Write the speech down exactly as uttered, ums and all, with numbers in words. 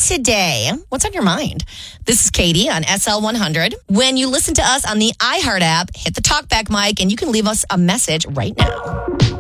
today? What's on your mind? This is Katie on S L one hundred. When you listen to us on the iHeart app, hit the talkback mic and you can leave us a message right now.